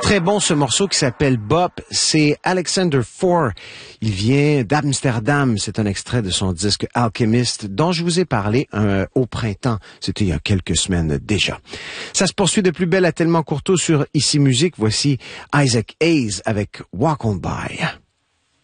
Très bon ce morceau qui s'appelle Bop, c'est Alexander Four. Il vient d'Amsterdam, c'est un extrait de son disque Alchemist dont je vous ai parlé au printemps, c'était il y a quelques semaines déjà. Ça se poursuit de plus belle à Tellement Courteau sur Ici Musique, voici Isaac Hayes avec Walk On By.